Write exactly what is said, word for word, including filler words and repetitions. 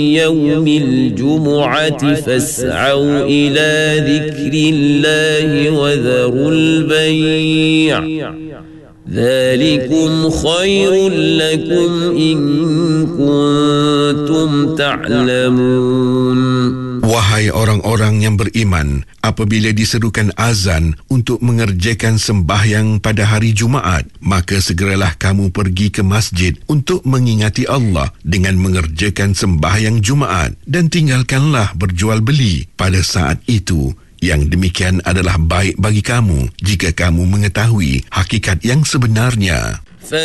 يوم الجمعة فاسعوا إلى ذكر الله وذروا البيع ذلكم خير لكم إن كنتم تعلمون. Wahai orang-orang yang beriman, apabila diserukan azan untuk mengerjakan sembahyang pada hari Jumaat, maka segeralah kamu pergi ke masjid untuk mengingati Allah dengan mengerjakan sembahyang Jumaat, dan tinggalkanlah berjual beli pada saat itu. Yang demikian adalah baik bagi kamu jika kamu mengetahui hakikat yang sebenarnya.